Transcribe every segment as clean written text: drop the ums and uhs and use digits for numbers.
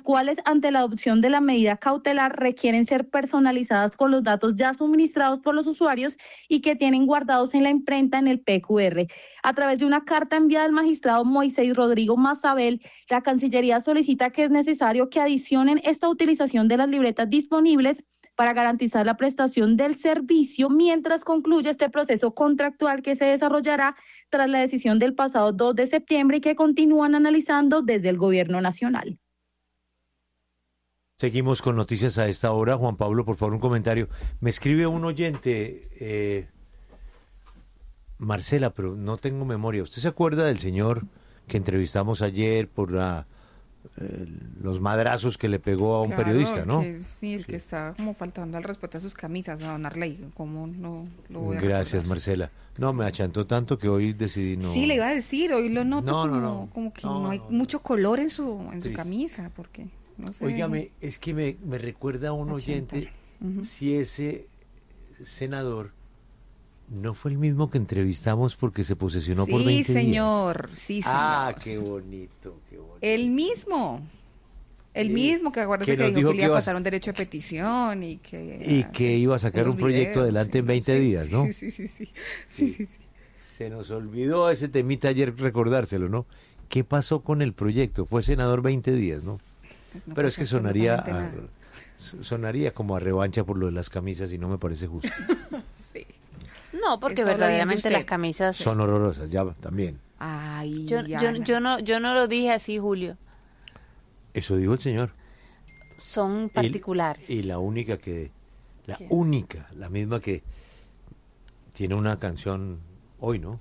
cuales ante la adopción de la medida cautelar requieren ser personalizadas con los datos ya suministrados por los usuarios y que tienen guardados en la imprenta en el PQR. A través de una carta enviada al magistrado Moisés Rodrigo Mazabel, la Cancillería solicita que es necesario que adicionen esta utilización de las libretas disponibles para garantizar la prestación del servicio mientras concluye este proceso contractual que se desarrollará tras la decisión del pasado 2 de septiembre y que continúan analizando desde el Gobierno Nacional. Seguimos con noticias a esta hora. Juan Pablo, por favor, un comentario. Me escribe un oyente, Marcela, pero no tengo memoria. ¿Usted se acuerda del señor que entrevistamos ayer por los madrazos que le pegó a un periodista, ¿no? Sí, el que estaba como faltando al respeto a sus camisas, a don Arley, ¿cómo no lo voy a Gracias, recordar? Marcela. No, me achantó tanto que hoy decidí no... Sí, le iba a decir, hoy lo noto como que no hay mucho color en su camisa, porque no sé. Óigame, es que me recuerda a un oyente, si ese senador no fue el mismo que entrevistamos porque se posesionó por 20 días. Sí, señor. Ah, qué bonito, qué bonito. El mismo que acuérdese que dijo que le iba a pasar un derecho de petición y que iba a sacar un proyecto adelante en 20 días, ¿no? Sí. Se nos olvidó ese temita ayer recordárselo, ¿no? ¿Qué pasó con el proyecto? Fue senador 20 días, ¿no? Pero es que sonaría como a revancha por lo de las camisas y no me parece justo. No, porque verdaderamente las camisas son horrorosas, ya también. Ay, yo no lo dije así, Julio. Eso dijo el señor. Son particulares. Y la única, la misma que tiene una canción hoy, ¿no?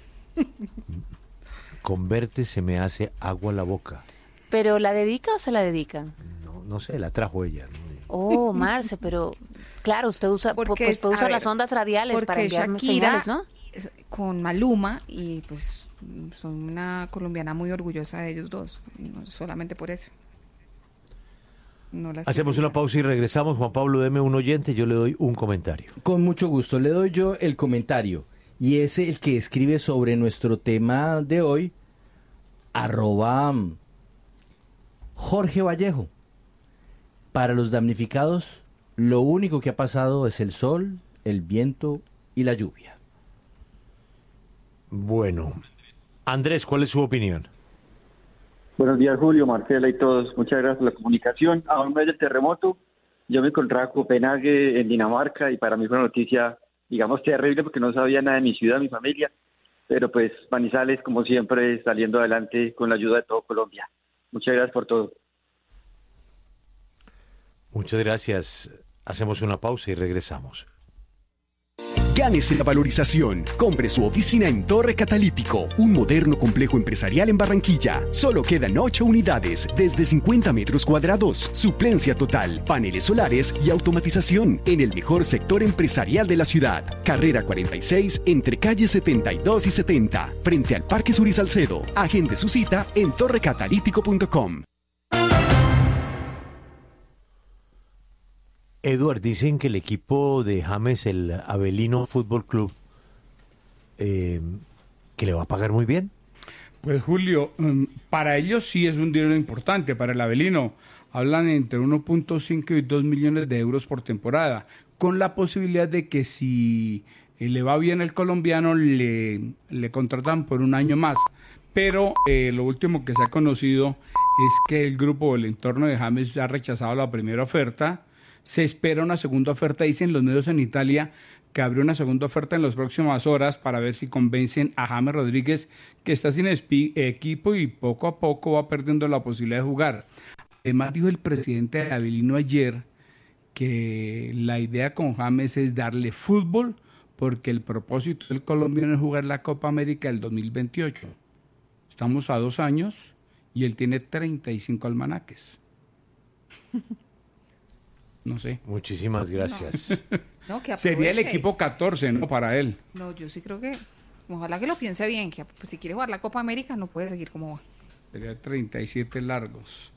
Con verte se me hace agua la boca. ¿Pero la dedica o se la dedican? No sé, la trajo ella, ¿no? Oh, Marce, pero claro, usted usa, usa las ondas radiales para enviar señales, ¿no? Con Maluma, y pues soy una colombiana muy orgullosa de ellos dos, no solamente por eso. Hacemos una pausa y regresamos. Juan Pablo, deme un oyente, yo le doy un comentario. Con mucho gusto, le doy yo el comentario, y es el que escribe sobre nuestro tema de hoy, @Jorge Vallejo. Para los damnificados, lo único que ha pasado es el sol, el viento y la lluvia. Bueno, Andrés, ¿cuál es su opinión? Buenos días, Julio, Marcela y todos. Muchas gracias por la comunicación. A un mes del terremoto, yo me encontraba en Copenhague, en Dinamarca, y para mí fue una noticia, digamos, terrible porque no sabía nada de mi ciudad, mi familia. Pero pues Manizales, como siempre, saliendo adelante con la ayuda de todo Colombia. Muchas gracias por todo. Muchas gracias. Hacemos una pausa y regresamos. Gánese la valorización. Compre su oficina en Torre Catalítico, un moderno complejo empresarial en Barranquilla. Solo quedan 8 unidades, desde 50 metros cuadrados. Suplencia total, paneles solares y automatización en el mejor sector empresarial de la ciudad. Carrera 46, entre calles 72 y 70, frente al Parque Sur y Salcedo. Agende su cita en torrecatalítico.com. Eduard, dicen que el equipo de James, el Avelino Fútbol Club, que le va a pagar muy bien. Pues Julio, para ellos sí es un dinero importante, para el Avelino. Hablan entre 1.5 y 2 millones de euros por temporada, con la posibilidad de que si le va bien el colombiano, le contratan por un año más. Pero lo último que se ha conocido es que el grupo del entorno de James ha rechazado la primera oferta. Se espera una segunda oferta, dicen los medios en Italia, que abrió una segunda oferta en las próximas horas para ver si convencen a James Rodríguez, que está sin equipo y poco a poco va perdiendo la posibilidad de jugar. Además, dijo el presidente de Avelino ayer que la idea con James es darle fútbol, porque el propósito del colombiano es jugar la Copa América del 2028. Estamos a 2 años y él tiene 35 almanaques. No sé. Muchísimas gracias. No, que sería el equipo 14, ¿no? Para él. No, yo sí creo que, ojalá que lo piense bien, que pues, si quiere jugar la Copa América no puede seguir como va. Sería 37 largos.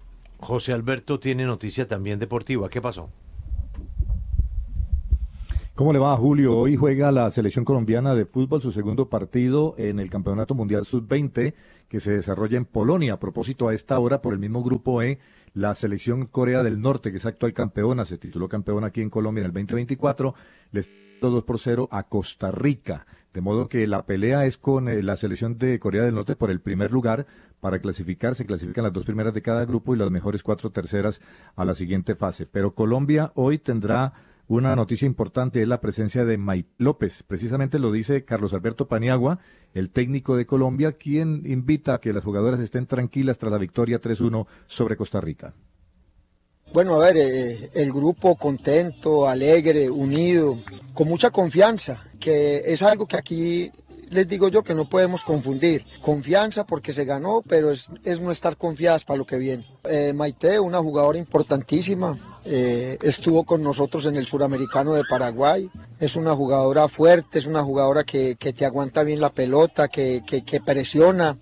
José Alberto tiene noticia también deportiva. ¿Qué pasó? ¿Cómo le va, Julio? Hoy juega la selección colombiana de fútbol su segundo partido en el Campeonato Mundial Sub-20 que se desarrolla en Polonia. A propósito, a esta hora, por el mismo grupo E, la selección Corea del Norte, que es actual campeona, se tituló campeona aquí en Colombia en el 2024, le está 2-0 a Costa Rica. De modo que la pelea es con la selección de Corea del Norte por el primer lugar para clasificar. Se clasifican las 2 primeras de cada grupo y las mejores 4 terceras a la siguiente fase. Pero Colombia hoy tendrá una noticia importante, es la presencia de Maite López. Precisamente lo dice Carlos Alberto Paniagua, el técnico de Colombia, quien invita a que las jugadoras estén tranquilas tras la victoria 3-1 sobre Costa Rica. Bueno, a ver, el grupo contento, alegre, unido, con mucha confianza, que es algo que aquí les digo yo que no podemos confundir. Confianza porque se ganó, pero es no estar confiadas para lo que viene. Maite, una jugadora importantísima, estuvo con nosotros en el Suramericano de Paraguay. Es una jugadora fuerte, es una jugadora que te aguanta bien la pelota, que presiona.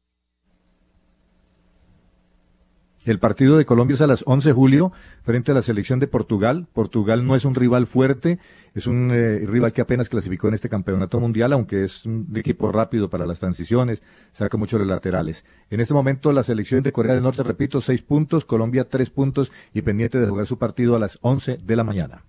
El partido de Colombia es a las 11 de julio frente a la selección de Portugal. Portugal no es un rival fuerte, es un rival que apenas clasificó en este campeonato mundial, aunque es un equipo rápido para las transiciones, saca mucho de laterales. En este momento la selección de Corea del Norte, repito, 6 puntos, Colombia 3 puntos y pendiente de jugar su partido a las 11 de la mañana.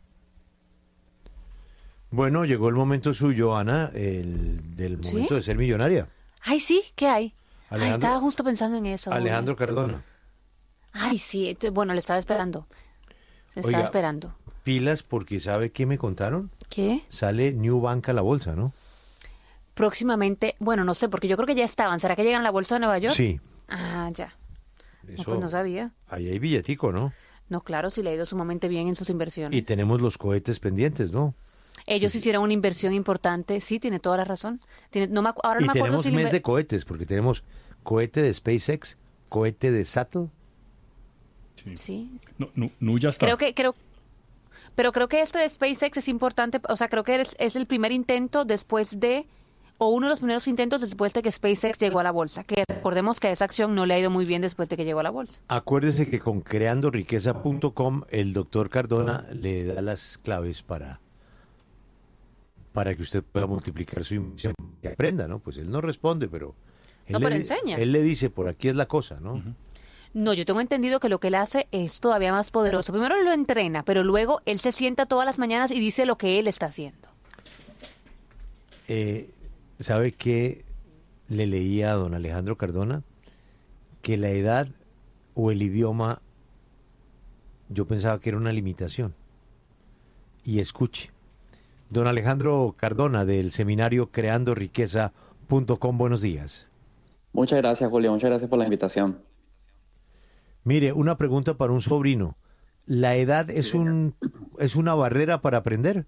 Bueno, llegó el momento suyo, Ana, del momento de ser millonaria. Ay, sí, ¿qué hay? Alejandro, estaba justo pensando en eso. Alejandro Cardona. Ay, sí, bueno, lo estaba esperando. Oiga, esperando. Pilas, porque ¿sabe qué me contaron? ¿Qué? Sale New Bank a la bolsa, ¿no? Próximamente, bueno, no sé, porque yo creo que ya estaban. ¿Será que llegan a la bolsa de Nueva York? Sí. Ah, ya. Eso, no, pues no sabía. Ahí hay billetico, ¿no? No, claro, sí le ha ido sumamente bien en sus inversiones. Y tenemos los cohetes pendientes, ¿no? Ellos hicieron una inversión importante, sí, tiene toda la razón. Ahora no me acuerdo tenemos si mes de cohetes, porque tenemos cohete de SpaceX, cohete de Shuttle. Sí. No, ya está. Pero creo que este de SpaceX es importante, o sea, creo que es el primer intento después de, o uno de los primeros intentos después de que SpaceX llegó a la bolsa, que recordemos que esa acción no le ha ido muy bien después de que llegó a la bolsa. Acuérdese que con creandoriqueza.com el doctor Cardona le da las claves para que usted pueda multiplicar su inversión, que aprenda, ¿no? Pues él no responde, pero pero enseña. Él le dice, por aquí es la cosa, ¿no? Uh-huh. No, yo tengo entendido que lo que él hace es todavía más poderoso. Primero lo entrena, pero luego él se sienta todas las mañanas y dice lo que él está haciendo. ¿Sabe qué le leía a don Alejandro Cardona? Que la edad o el idioma, yo pensaba que era una limitación. Y escuche. Don Alejandro Cardona, del seminario creandoriqueza.com, buenos días. Muchas gracias, Julio. Muchas gracias por la invitación. Mire, una pregunta para un sobrino. ¿La edad es una barrera para aprender?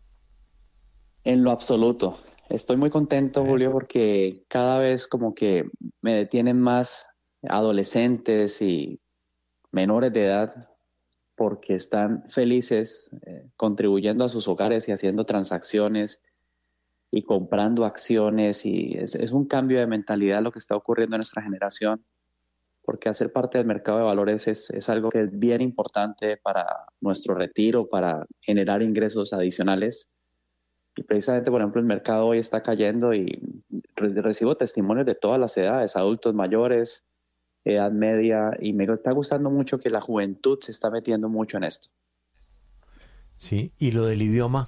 En lo absoluto. Estoy muy contento, Julio, porque cada vez como que me detienen más adolescentes y menores de edad porque están felices contribuyendo a sus hogares y haciendo transacciones y comprando acciones, y es un cambio de mentalidad lo que está ocurriendo en nuestra generación, porque hacer parte del mercado de valores es algo que es bien importante para nuestro retiro, para generar ingresos adicionales. Y precisamente, por ejemplo, el mercado hoy está cayendo y recibo testimonios de todas las edades, adultos mayores, edad media, y me está gustando mucho que la juventud se está metiendo mucho en esto. Sí, ¿y lo del idioma?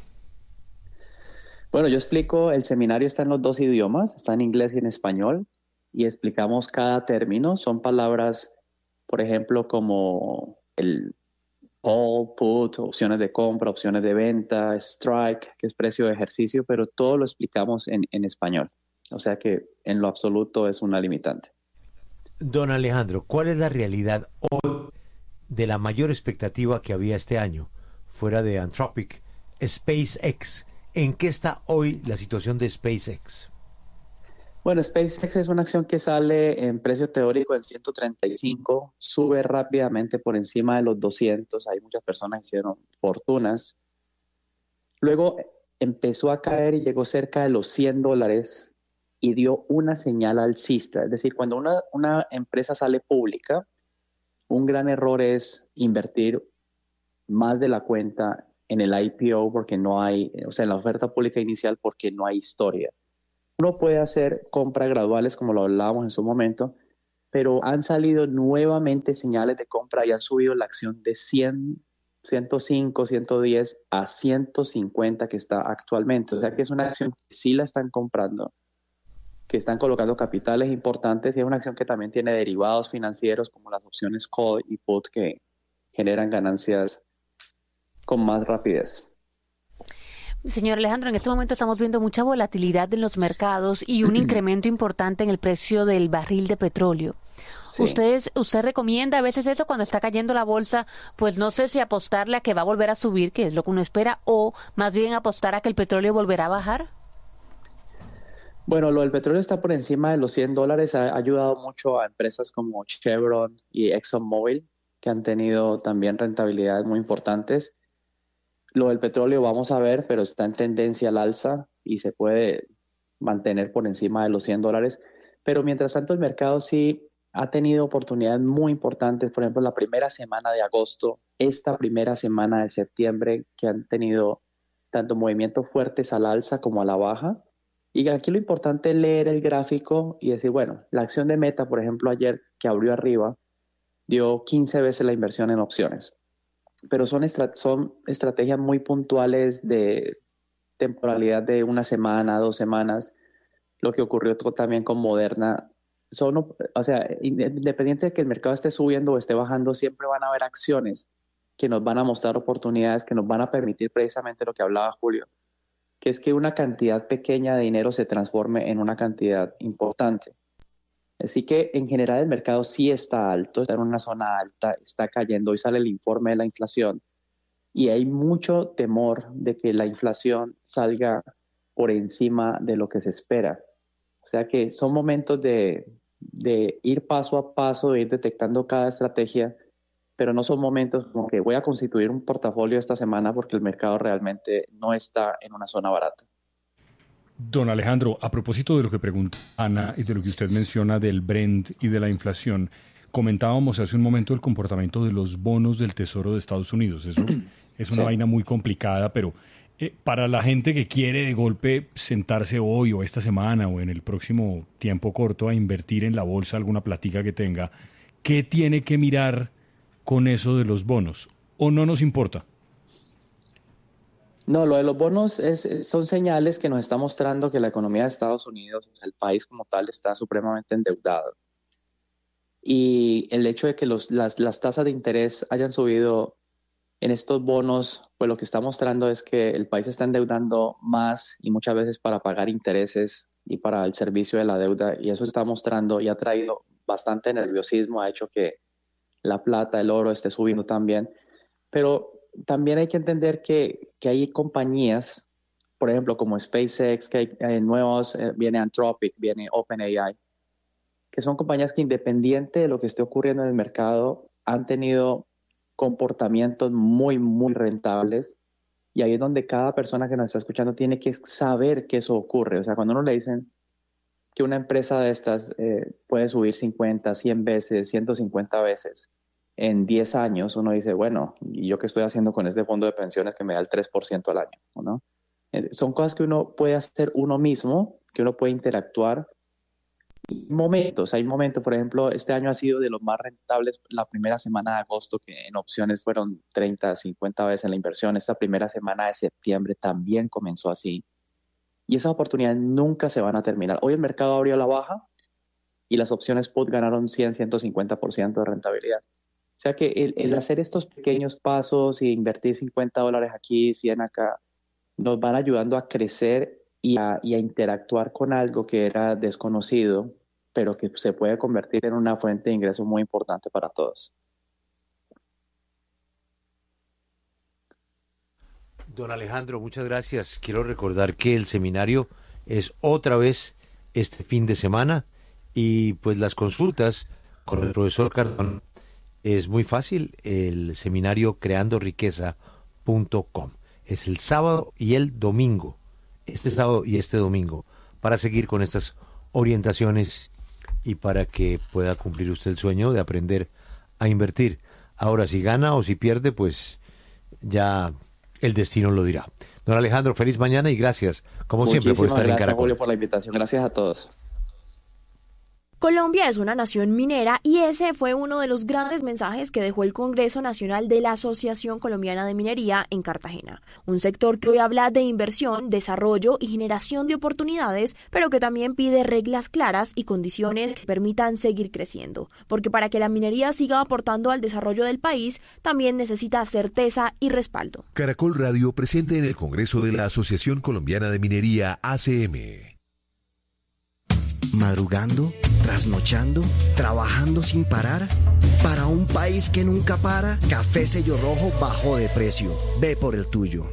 Bueno, yo explico, el seminario está en los 2 idiomas, está en inglés y en español, y explicamos cada término. Son palabras, por ejemplo, como el call, put, opciones de compra, opciones de venta, strike, que es precio de ejercicio, pero todo lo explicamos en español. O sea que en lo absoluto es una limitante. Don Alejandro, ¿cuál es la realidad hoy de la mayor expectativa que había este año, fuera de Anthropic, SpaceX? ¿En qué está hoy la situación de SpaceX? Bueno, SpaceX es una acción que sale en precio teórico en 135, sube rápidamente por encima de los 200, hay muchas personas que hicieron fortunas. Luego empezó a caer y llegó cerca de los $100 y dio una señal alcista. Es decir, cuando una empresa sale pública, un gran error es invertir más de la cuenta en el IPO porque no hay, o sea, en la oferta pública inicial porque no hay historia. Uno puede hacer compras graduales como lo hablábamos en su momento, pero han salido nuevamente señales de compra y han subido la acción de 100, 105, 110 a 150 que está actualmente. O sea que es una acción que sí la están comprando, que están colocando capitales importantes y es una acción que también tiene derivados financieros como las opciones call y put que generan ganancias con más rapidez. Señor Alejandro, en este momento estamos viendo mucha volatilidad en los mercados y un incremento importante en el precio del barril de petróleo. Sí. ¿Usted recomienda a veces eso cuando está cayendo la bolsa? Pues no sé si apostarle a que va a volver a subir, que es lo que uno espera, o más bien apostar a que el petróleo volverá a bajar. Bueno, lo del petróleo está por encima de los $100. Ha ayudado mucho a empresas como Chevron y ExxonMobil, que han tenido también rentabilidades muy importantes. Lo del petróleo vamos a ver, pero está en tendencia al alza y se puede mantener por encima de los $100. Pero mientras tanto el mercado sí ha tenido oportunidades muy importantes. Por ejemplo, la primera semana de agosto, esta primera semana de septiembre, que han tenido tanto movimientos fuertes al alza como a la baja. Y aquí lo importante es leer el gráfico y decir, bueno, la acción de Meta, por ejemplo, ayer que abrió arriba, dio 15 veces la inversión en opciones. Pero son estrategias muy puntuales de temporalidad de una semana, 2 semanas. Lo que ocurrió también con Moderna. O sea, independiente de que el mercado esté subiendo o esté bajando, siempre van a haber acciones que nos van a mostrar oportunidades, que nos van a permitir precisamente lo que hablaba Julio, que es que una cantidad pequeña de dinero se transforme en una cantidad importante. Así que en general el mercado sí está alto, está en una zona alta, está cayendo. Hoy sale el informe de la inflación y hay mucho temor de que la inflación salga por encima de lo que se espera. O sea que son momentos de ir paso a paso, de ir detectando cada estrategia, pero no son momentos como que voy a constituir un portafolio esta semana porque el mercado realmente no está en una zona barata. Don Alejandro, a propósito de lo que pregunta Ana y de lo que usted menciona del Brent y de la inflación, comentábamos hace un momento el comportamiento de los bonos del Tesoro de Estados Unidos. Eso es una vaina muy complicada, pero para la gente que quiere de golpe sentarse hoy o esta semana o en el próximo tiempo corto a invertir en la bolsa alguna platica que tenga, ¿qué tiene que mirar con eso de los bonos? ¿O no nos importa? No, lo de los bonos son señales que nos está mostrando que la economía de Estados Unidos, o sea, el país como tal, está supremamente endeudado. Y el hecho de que las tasas de interés hayan subido en estos bonos, pues lo que está mostrando es que el país está endeudando más y muchas veces para pagar intereses y para el servicio de la deuda. Y eso está mostrando y ha traído bastante nerviosismo, ha hecho que la plata, el oro esté subiendo también. Pero también hay que entender que hay compañías, por ejemplo, como SpaceX, que hay nuevos, viene Anthropic, viene OpenAI, que son compañías que independiente de lo que esté ocurriendo en el mercado, han tenido comportamientos muy, muy rentables. Y ahí es donde cada persona que nos está escuchando tiene que saber que eso ocurre. O sea, cuando uno le dicen que una empresa de estas puede subir 50, 100 veces, 150 veces, en 10 años, uno dice, bueno, ¿y yo qué estoy haciendo con este fondo de pensiones que me da el 3% al año? ¿No? Son cosas que uno puede hacer uno mismo, que uno puede interactuar. Hay momentos, por ejemplo, este año ha sido de los más rentables la primera semana de agosto, que en opciones fueron 30, 50 veces la inversión. Esta primera semana de septiembre también comenzó así. Y esas oportunidades nunca se van a terminar. Hoy el mercado abrió a la baja y las opciones put ganaron 100, 150% de rentabilidad. O sea que el hacer estos pequeños pasos y invertir $50 aquí, 100 acá, nos van ayudando a crecer y a interactuar con algo que era desconocido, pero que se puede convertir en una fuente de ingresos muy importante para todos. Don Alejandro, muchas gracias. Quiero recordar que el seminario es otra vez este fin de semana y pues las consultas con el profesor Cardón es muy fácil, el seminario creandoriqueza.com. Es el sábado y el domingo, este sábado y este domingo, para seguir con estas orientaciones y para que pueda cumplir usted el sueño de aprender a invertir. Ahora, si gana o si pierde, pues ya el destino lo dirá. Don Alejandro, feliz mañana y gracias, como siempre, por estar en Gracias, Caracol. Julio, por la invitación. Gracias a todos. Colombia es una nación minera y ese fue uno de los grandes mensajes que dejó el Congreso Nacional de la Asociación Colombiana de Minería en Cartagena. Un sector que hoy habla de inversión, desarrollo y generación de oportunidades, pero que también pide reglas claras y condiciones que permitan seguir creciendo. Porque para que la minería siga aportando al desarrollo del país, también necesita certeza y respaldo. Caracol Radio presente en el Congreso de la Asociación Colombiana de Minería, ACM. Madrugando, trasnochando, trabajando sin parar. Para un país que nunca para, Café Sello Rojo bajó de precio. Ve por el tuyo.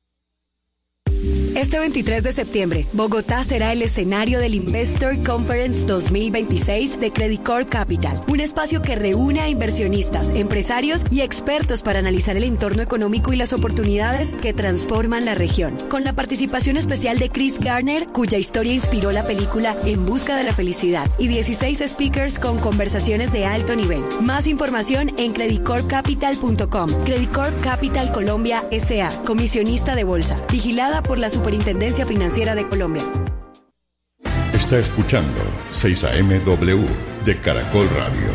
Este 23 de septiembre, Bogotá será el escenario del Investor Conference 2026 de Credit Corp Capital, un espacio que reúne a inversionistas, empresarios y expertos para analizar el entorno económico y las oportunidades que transforman la región. Con la participación especial de Chris Garner, cuya historia inspiró la película En busca de la felicidad, y 16 speakers con conversaciones de alto nivel. Más información en creditcorpcapital.com. Credit Corp Capital Colombia S.A., comisionista de bolsa, vigilada por la Superintendencia Financiera de Colombia. Está escuchando 6 AM-W de Caracol Radio.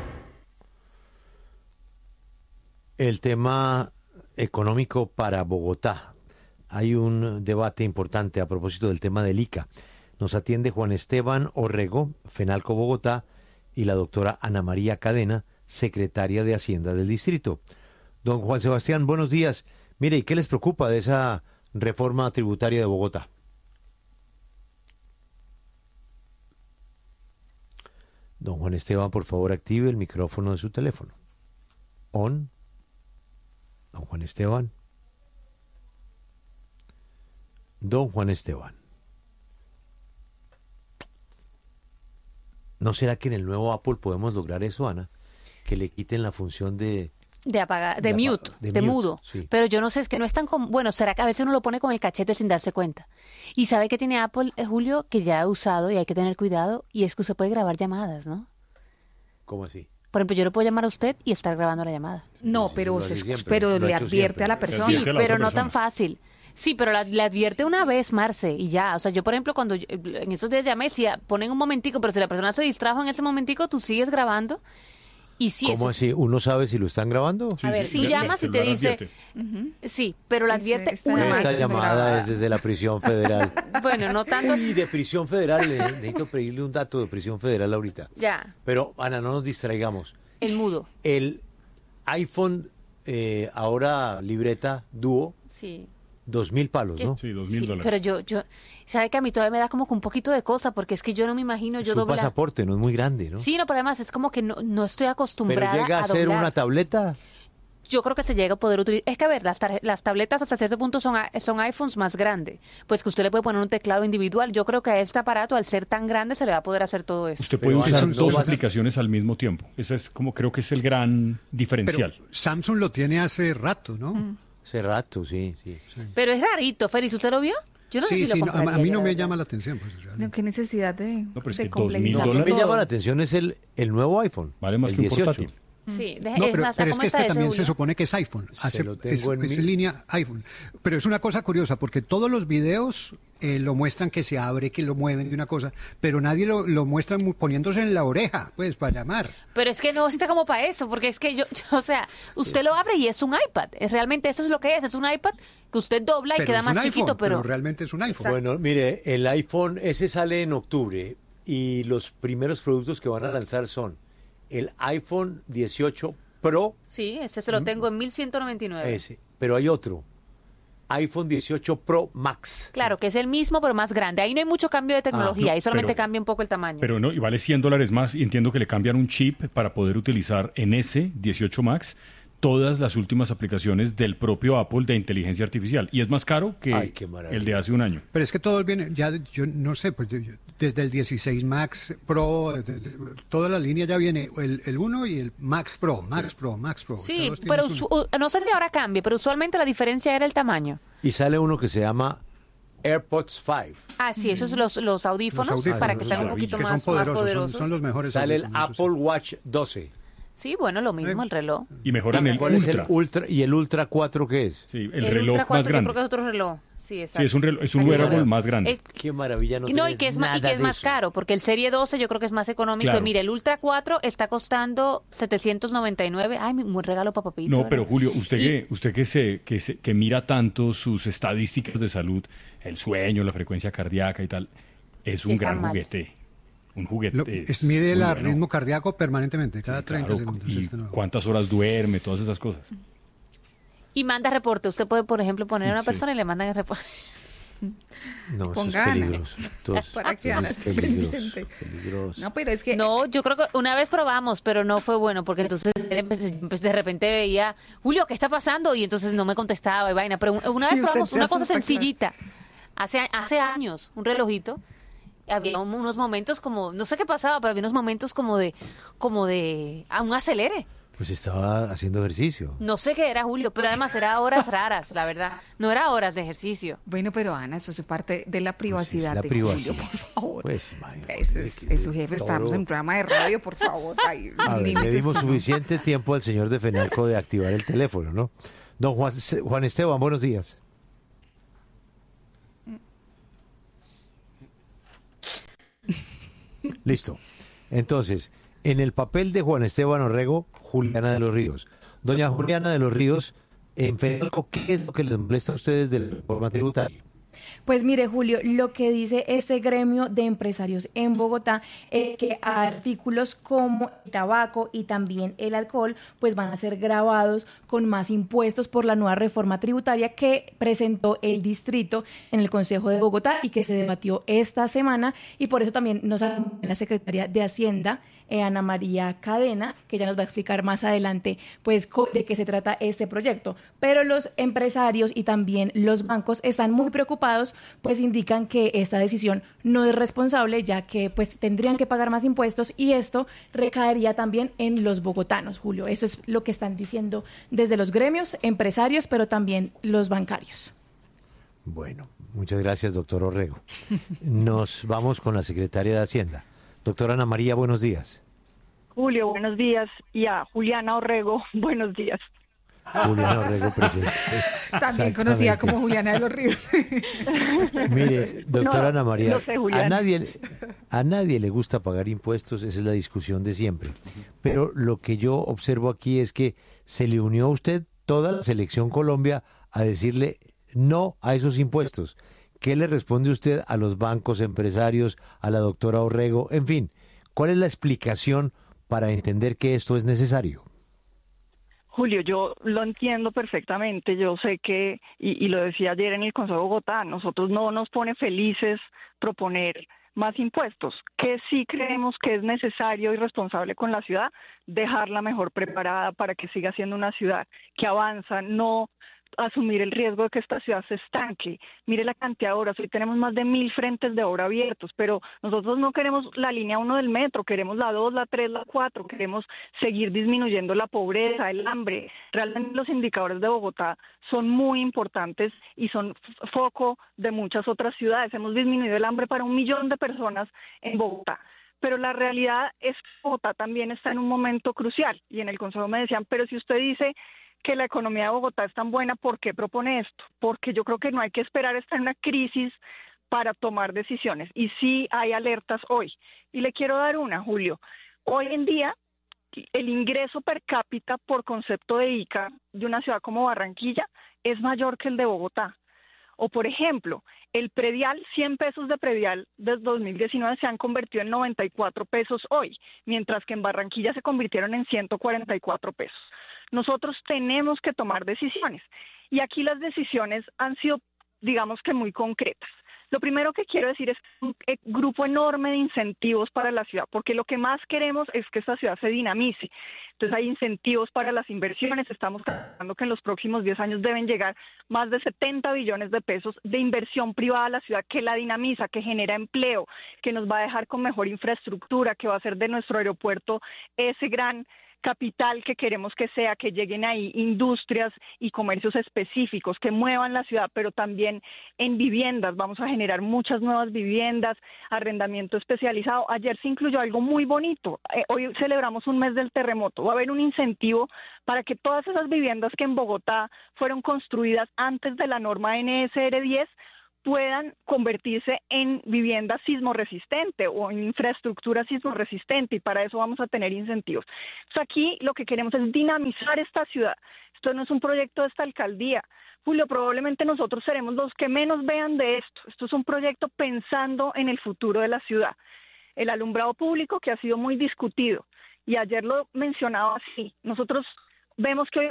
El tema económico para Bogotá. Hay un debate importante a propósito del tema del ICA. Nos atiende Juan Esteban Orrego, Fenalco Bogotá, y la doctora Ana María Cadena, secretaria de Hacienda del distrito. Don Juan Sebastián, buenos días. Mire, ¿y qué les preocupa de esa reforma tributaria de Bogotá? Don Juan Esteban, por favor, active el micrófono de su teléfono. On. Don Juan Esteban. Don Juan Esteban. ¿No será que en el nuevo Apple podemos lograr eso, Ana? Que le quiten la función de apagar, de mute, de mudo. Sí. Pero yo no sé, es que no es tan bueno, será que a veces uno lo pone con el cachete sin darse cuenta. Y sabe que tiene Apple, Julio, que ya he usado y hay que tener cuidado, y es que usted puede grabar llamadas, ¿no? ¿Cómo así? Por ejemplo, yo le puedo llamar a usted y estar grabando la llamada. No, pero, le advierte a la persona. Sí, pero no tan fácil. Sí, pero le advierte una vez, Marce, y ya. O sea, yo, por ejemplo, cuando en esos días llamé, decía, ponen un momentico, pero si la persona se distrajo en ese momentico, tú sigues grabando. Y sí, ¿cómo así? ¿Uno sabe si lo están grabando? A ver, si llamas y te dice... Sí, pero la advierte una vez. Esta llamada es desde la prisión federal. Bueno, no tanto... Y de prisión federal, necesito pedirle un dato de prisión federal ahorita. Ya. Pero, Ana, no nos distraigamos. El mudo. El iPhone, ahora libreta Duo. Sí. 2.000 palos, ¿no? Sí, $2,000. Pero yo, sabe que a mí todavía me da como un poquito de cosa, porque es que yo no me imagino yo doblar. Es un pasaporte, no es muy grande, ¿no? Sí, no, pero además es como que no estoy acostumbrada a ¿Pero llega a ser doblar. una tableta? Yo creo que se llega a poder utilizar. Es que, a ver, las tabletas hasta cierto punto son iPhones más grandes. Pues que usted le puede poner un teclado individual. Yo creo que a este aparato, al ser tan grande, se le va a poder hacer todo eso. Usted puede usar dos aplicaciones al mismo tiempo. Ese es como, creo que es el gran diferencial. Pero Samsung lo tiene hace rato, ¿no? Hace rato, sí. Pero es rarito, Félix, ¿usted lo vio? Yo no sé si lo compraría, a mí no me llama la atención. Pues, no, qué necesidad de pero es que complejizar. A mí me llama la atención es el nuevo iPhone. Vale más el que un 18. portátil. Sí, pero es que este también se supone que es iPhone. Es línea iPhone. Pero es una cosa curiosa, porque todos los videos lo muestran que se abre, que lo mueven de una cosa, pero nadie lo muestra poniéndose en la oreja, pues, para llamar. Pero es que no está como para eso, porque es que o sea, usted lo abre y es un iPad. Realmente eso es lo que es un iPad que usted dobla y queda más chiquito, pero realmente es un iPhone. Bueno, mire, el iPhone, ese sale en octubre, y los primeros productos que van a lanzar son el iPhone 18 Pro. Sí, ese se lo tengo en 1199. Ese, pero hay otro. iPhone 18 Pro Max. Claro, que es el mismo, pero más grande. Ahí no hay mucho cambio de tecnología, ahí solamente cambia un poco el tamaño. Pero no, y vale $100 más, y entiendo que le cambian un chip para poder utilizar en ese 18 Max todas las últimas aplicaciones del propio Apple de inteligencia artificial. Y es más caro que el de hace un año. Pero es que todo viene, ya yo no sé, pues desde el 16 Max Pro, toda la línea ya viene el 1 y el Max Pro, Max Pro. Sí, pero no sé si ahora cambie, pero usualmente la diferencia era el tamaño. Y sale uno que se llama AirPods 5. Ah, sí, esos son los audífonos para que sean un poquito más poderosos. Son los mejores. Sale el Apple Watch 12. Sí, bueno, lo mismo, el reloj. Y mejor en el ¿Cuál es el Ultra? ¿Y el Ultra 4 qué es? Sí, el reloj Ultra 4, más grande. yo creo que es otro reloj. Sí, exacto. Sí, es un reloj, es un wearable más grande. Qué maravilla, no y que es más caro, porque el Serie 12 yo creo que es más económico. Claro. Mire, el Ultra 4 está costando 799. Ay, muy regalo para papito. No, ¿verdad? pero Julio, usted que mira tanto sus estadísticas de salud, el sueño, la frecuencia cardíaca y tal, es un gran juguete. Un juguete. Mide el ritmo cardíaco permanentemente, cada 30 segundos. Y cuántas horas duerme, todas esas cosas. Y manda reporte. Usted puede, por ejemplo, poner a una persona y le mandan el reporte. No, eso es peligroso. Para que Ana esté pendiente. No, pero es que... No, yo creo que una vez probamos, pero no fue bueno, porque entonces de repente veía, Julio, ¿qué está pasando? Y entonces no me contestaba y vaina. Pero una vez probamos una cosa sencillita. Hace años, un relojito. Había unos momentos como, no sé qué pasaba, pero había unos momentos como de a un acelere. Pues estaba haciendo ejercicio. No sé qué era, Julio, pero además era horas raras, la verdad. No era horas de ejercicio. Bueno, pero Ana, eso es parte de la privacidad. Pues de Julio, por favor. Pues, es su jefe, estamos en un programa de radio, por favor. Le dimos suficiente tiempo al señor de FENALCO de activar el teléfono, ¿no? Don Juan Esteban, buenos días. Listo. Entonces, en el papel de Juan Esteban Orrego, Juliana de los Ríos. Doña Juliana de los Ríos, en FENALCO, ¿qué es lo que les molesta a ustedes de la reforma tributaria? Pues mire, Julio, lo que dice este gremio de empresarios en Bogotá es que artículos como el tabaco y también el alcohol pues van a ser gravados con más impuestos por la nueva reforma tributaria que presentó el distrito en el Consejo de Bogotá y que se debatió esta semana, y por eso también nos acompaña la secretaria de Hacienda, Ana María Cadena, que ya nos va a explicar más adelante pues de qué se trata este proyecto. Pero los empresarios y también los bancos están muy preocupados, pues indican que esta decisión no es responsable, ya que pues tendrían que pagar más impuestos y esto recaería también en los bogotanos, Julio. Eso es lo que están diciendo desde los gremios empresarios, pero también los bancarios. Bueno, muchas gracias, doctor Orrego. Nos vamos con la secretaria de Hacienda. Doctora Ana María, buenos días. Julio, buenos días. Y a Juliana Orrego, buenos días. Juliana Orrego, presente. También conocida como Juliana de los Ríos. Mire, doctora Ana María, no sé, a nadie le gusta pagar impuestos, esa es la discusión de siempre. Pero lo que yo observo aquí es que se le unió a usted toda la Selección Colombia a decirle no a esos impuestos. ¿Qué le responde usted a los bancos, empresarios, a la doctora Orrego? En fin, ¿cuál es la explicación para entender que esto es necesario? Julio, yo lo entiendo perfectamente. Yo sé que, y lo decía ayer en el Consejo de Bogotá, nosotros no nos pone felices proponer más impuestos, que sí creemos que es necesario y responsable con la ciudad, dejarla mejor preparada para que siga siendo una ciudad que avanza, no asumir el riesgo de que esta ciudad se estanque. Mire la cantidad de obras, hoy tenemos más de 1.000 frentes de obra abiertos, pero nosotros no queremos la línea 1 del metro, queremos la 2, la 3, la 4, queremos seguir disminuyendo la pobreza, el hambre. Realmente los indicadores de Bogotá son muy importantes y son foco de muchas otras ciudades. Hemos disminuido el hambre para 1 millón de personas en Bogotá. Pero la realidad es que Bogotá también está en un momento crucial, y en el Consejo me decían, pero si usted dice que la economía de Bogotá es tan buena, ¿por qué propone esto? Porque yo creo que no hay que esperar estar en una crisis para tomar decisiones. Y sí hay alertas hoy. Y le quiero dar una, Julio. Hoy en día, el ingreso per cápita por concepto de ICA de una ciudad como Barranquilla es mayor que el de Bogotá. O, por ejemplo, el predial, 100 pesos de predial desde 2019 se han convertido en 94 pesos hoy, mientras que en Barranquilla se convirtieron en 144 pesos. Nosotros tenemos que tomar decisiones y aquí las decisiones han sido, digamos que muy concretas. Lo primero que quiero decir es un grupo enorme de incentivos para la ciudad, porque lo que más queremos es que esta ciudad se dinamice. Entonces hay incentivos para las inversiones, estamos calculando que en los próximos 10 años deben llegar más de 70 billones de pesos de inversión privada a la ciudad que la dinamiza, que genera empleo, que nos va a dejar con mejor infraestructura, que va a hacer de nuestro aeropuerto ese gran capital que queremos que sea, que lleguen ahí industrias y comercios específicos que muevan la ciudad, pero también en viviendas. Vamos a generar muchas nuevas viviendas, arrendamiento especializado. Ayer se incluyó algo muy bonito. Hoy celebramos un mes del terremoto. Va a haber un incentivo para que todas esas viviendas que en Bogotá fueron construidas antes de la norma NSR 10 puedan convertirse en vivienda sismorresistente o en infraestructura sismorresistente, y para eso vamos a tener incentivos. Entonces aquí lo que queremos es dinamizar esta ciudad. Esto no es un proyecto de esta alcaldía. Julio, probablemente nosotros seremos los que menos vean de esto. Esto es un proyecto pensando en el futuro de la ciudad. El alumbrado público, que ha sido muy discutido, y ayer lo mencionaba así, nosotros vemos que hoy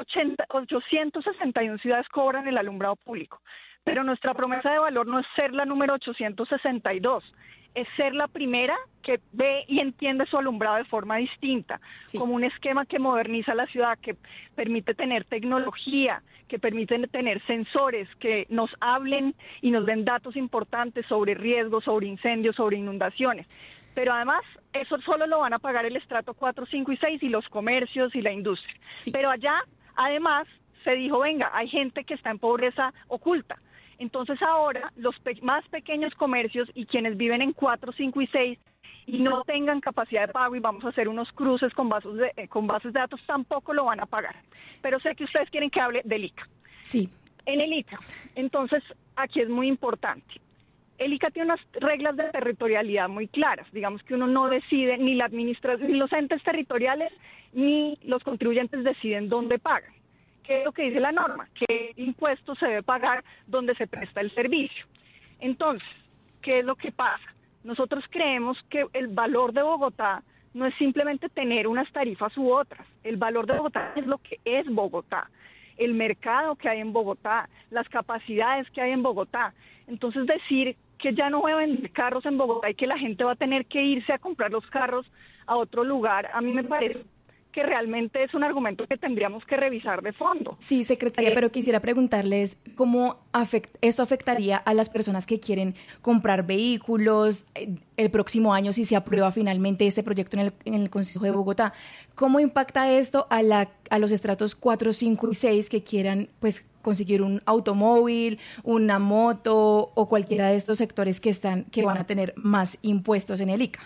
861 ciudades cobran el alumbrado público. Pero nuestra promesa de valor no es ser la número 862, es ser la primera que ve y entiende su alumbrado de forma distinta, como un esquema que moderniza la ciudad, que permite tener tecnología, que permite tener sensores que nos hablen y nos den datos importantes sobre riesgos, sobre incendios, sobre inundaciones. Pero además, eso solo lo van a pagar el estrato 4, 5 y 6 y los comercios y la industria. Pero allá, además, se dijo, venga, hay gente que está en pobreza oculta. Entonces ahora los más pequeños comercios y quienes viven en 4, 5 y 6 y no tengan capacidad de pago, y vamos a hacer unos cruces con bases de datos, tampoco lo van a pagar. Pero sé que ustedes quieren que hable del ICA. Sí. En el ICA, entonces aquí es muy importante. El ICA tiene unas reglas de territorialidad muy claras. Digamos que uno no decide, ni la administración, ni los entes territoriales, ni los contribuyentes deciden dónde pagan. ¿Qué es lo que dice la norma? ¿Qué impuesto se debe pagar donde se presta el servicio? Entonces, ¿qué es lo que pasa? Nosotros creemos que el valor de Bogotá no es simplemente tener unas tarifas u otras. El valor de Bogotá es lo que es Bogotá, el mercado que hay en Bogotá, las capacidades que hay en Bogotá. Entonces, decir que ya no voy a vender carros en Bogotá y que la gente va a tener que irse a comprar los carros a otro lugar, a mí me parece que realmente es un argumento que tendríamos que revisar de fondo. Sí, secretaria, pero quisiera preguntarles cómo esto afectaría a las personas que quieren comprar vehículos el próximo año, si se aprueba finalmente este proyecto en el Consejo de Bogotá. ¿Cómo impacta esto a los estratos 4, 5 y 6 que quieran pues conseguir un automóvil, una moto o cualquiera de estos sectores que van a tener más impuestos en el ICA?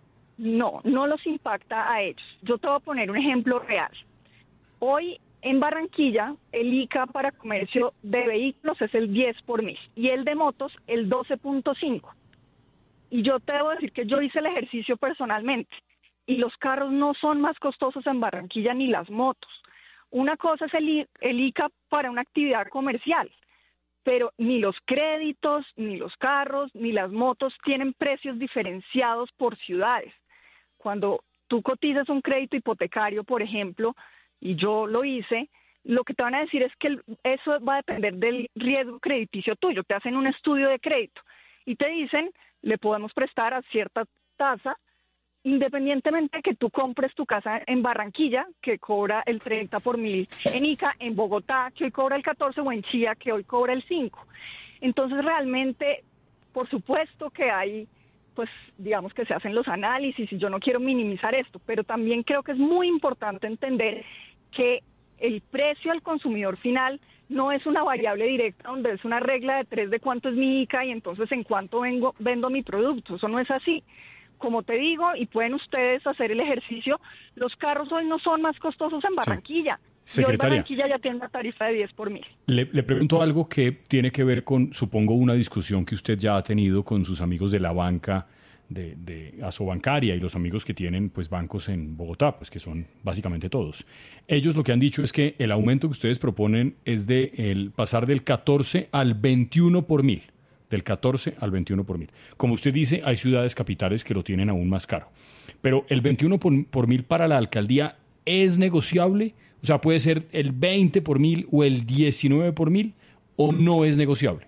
No los impacta a ellos. Yo te voy a poner un ejemplo real. Hoy en Barranquilla el ICA para comercio de vehículos es el 10 por mil y el de motos el 12.5. Y yo te debo decir que yo hice el ejercicio personalmente y los carros no son más costosos en Barranquilla ni las motos. Una cosa es el ICA para una actividad comercial, pero ni los créditos, ni los carros, ni las motos tienen precios diferenciados por ciudades. Cuando tú cotizas un crédito hipotecario, por ejemplo, y yo lo hice, lo que te van a decir es que eso va a depender del riesgo crediticio tuyo. Te hacen un estudio de crédito y te dicen, le podemos prestar a cierta tasa, independientemente de que tú compres tu casa en Barranquilla, que cobra el 30 por mil, en ICA, en Bogotá, que hoy cobra el 14, o en Chía, que hoy cobra el 5. Entonces, realmente, por supuesto que hay, pues, digamos que se hacen los análisis, y yo no quiero minimizar esto, pero también creo que es muy importante entender que el precio al consumidor final no es una variable directa donde es una regla de 3 de cuánto es mi ICA y entonces en cuánto vendo mi producto. Eso no es así. Como te digo, y pueden ustedes hacer el ejercicio, los carros hoy no son más costosos en Barranquilla. Sí. Y hoy Barranquilla ya tiene una tarifa de 10 por mil. Le pregunto algo que tiene que ver con, supongo, una discusión que usted ya ha tenido con sus amigos de la banca, de Asobancaria, y los amigos que tienen pues bancos en Bogotá, pues que son básicamente todos. Ellos lo que han dicho es que el aumento que ustedes proponen es de pasar del 14 al 21 por mil. Del 14 al 21 por mil. Como usted dice, hay ciudades capitales que lo tienen aún más caro. Pero el 21 por mil para la alcaldía es negociable. O sea, puede ser el 20 por mil o el 19 por mil, o no es negociable.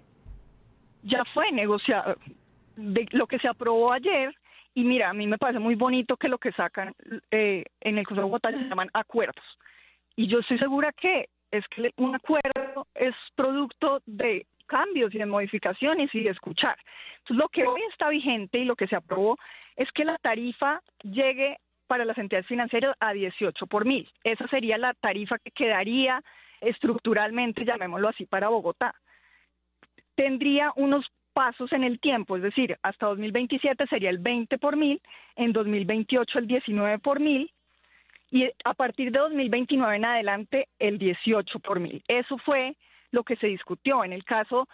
Ya fue negociado. De lo que se aprobó ayer, y mira, a mí me parece muy bonito que lo que sacan en el Consejo de Bogotá se llaman acuerdos. Y yo estoy segura que un acuerdo es producto de cambios y de modificaciones y de escuchar. Entonces, lo que hoy está vigente y lo que se aprobó es que la tarifa llegue para las entidades financieras a 18 por 1.000. Esa sería la tarifa que quedaría estructuralmente, llamémoslo así, para Bogotá. Tendría unos pasos en el tiempo, es decir, hasta 2027 sería el 20 por 1.000, en 2028 el 19 por 1.000 y a partir de 2029 en adelante el 18 por 1.000. Eso fue lo que se discutió. En el caso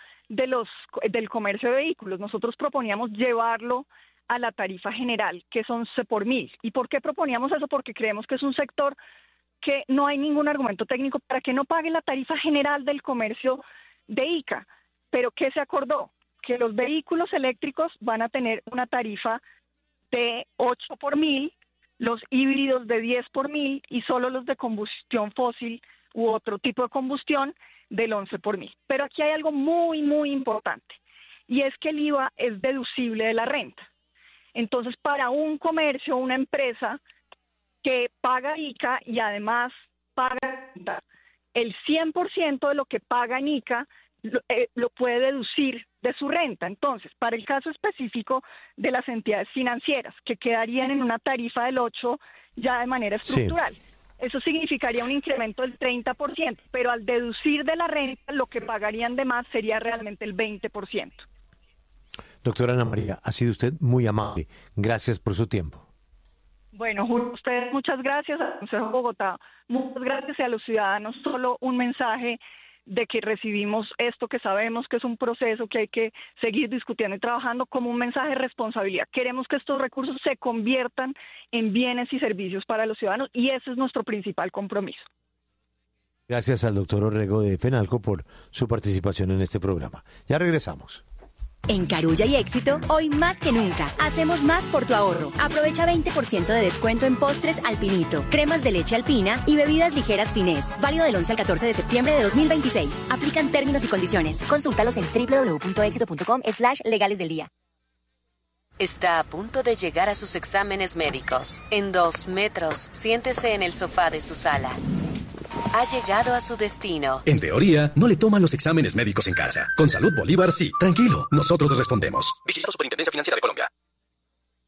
del comercio de vehículos, nosotros proponíamos llevarlo a la tarifa general, que es 11 por 1.000. ¿Y por qué proponíamos eso? Porque creemos que es un sector que no hay ningún argumento técnico para que no pague la tarifa general del comercio de ICA. ¿Pero qué se acordó? Que los vehículos eléctricos van a tener una tarifa de 8 por 1.000, los híbridos de 10 por 1.000 y solo los de combustión fósil u otro tipo de combustión del 11 por 1.000. Pero aquí hay algo muy, muy importante, y es que el IVA es deducible de la renta. Entonces, para un comercio, una empresa que paga ICA y además paga el 100% de lo que paga en ICA, lo puede deducir de su renta. Entonces, para el caso específico de las entidades financieras, que quedarían en una tarifa del 8% ya de manera estructural, sí, eso significaría un incremento del 30%, pero al deducir de la renta, lo que pagarían de más sería realmente el 20%. Doctora Ana María, ha sido usted muy amable. Gracias por su tiempo. Bueno, ustedes muchas gracias, al Consejo de Bogotá, muchas gracias, y a los ciudadanos solo un mensaje de que recibimos esto, que sabemos que es un proceso que hay que seguir discutiendo y trabajando, como un mensaje de responsabilidad. Queremos que estos recursos se conviertan en bienes y servicios para los ciudadanos, y ese es nuestro principal compromiso. Gracias al doctor Orrego de FENALCO por su participación en este programa. Ya regresamos. En Carulla y Éxito, hoy más que nunca, hacemos más por tu ahorro. Aprovecha 20% de descuento en postres Alpinito, cremas de leche Alpina y bebidas ligeras Finés. Válido del 11 al 14 de septiembre de 2026. Aplican términos y condiciones. Consúltalos en www.exito.com/legales del día. Está a punto de llegar a sus exámenes médicos. En 2 metros, siéntese en el sofá de su sala. Ha llegado a su destino. En teoría, no le toman los exámenes médicos en casa. Con Salud Bolívar, sí. Tranquilo, nosotros respondemos. Vigilado Superintendencia Financiera de Colombia.